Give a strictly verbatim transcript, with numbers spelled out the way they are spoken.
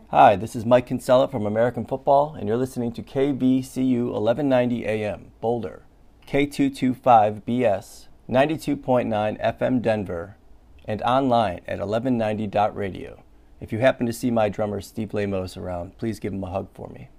Hi, this is Mike Kinsella from American Football, and you're listening to K B C U eleven ninety A M, Boulder, K two twenty-five B S, ninety-two point nine F M Denver, and online at eleven ninety dot radio. If you happen to see my drummer Steve Lamos around, please give him a hug for me.